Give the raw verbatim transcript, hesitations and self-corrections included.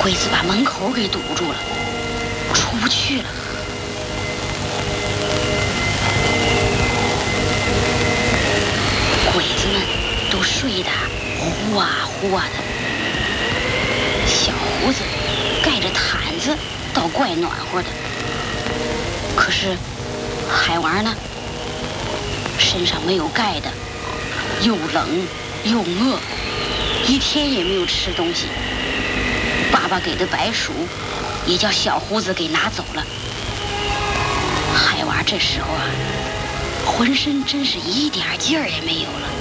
鬼子把门口给堵住了，出不去了。鬼子们都睡得呼啊呼啊的，小胡子盖着毯子倒怪暖和的，可是海娃呢，身上没有盖的，又冷又饿，一天也没有吃东西。爸爸给的白薯也叫小胡子给拿走了。海娃这时候啊，浑身真是一点劲儿也没有了。